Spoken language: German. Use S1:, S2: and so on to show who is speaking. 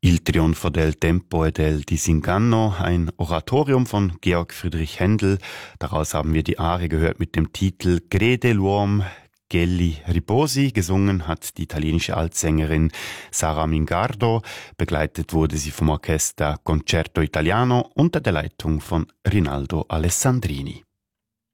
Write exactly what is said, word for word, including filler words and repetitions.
S1: Il trionfo del tempo e del disinganno, ein Oratorium von Georg Friedrich Händel. Daraus haben wir die Arie gehört mit dem Titel Crede l'uom Gelli Riposi. Gesungen hat die italienische Altsängerin Sara Mingardo. Begleitet wurde sie vom Orchester Concerto Italiano unter der Leitung von Rinaldo Alessandrini.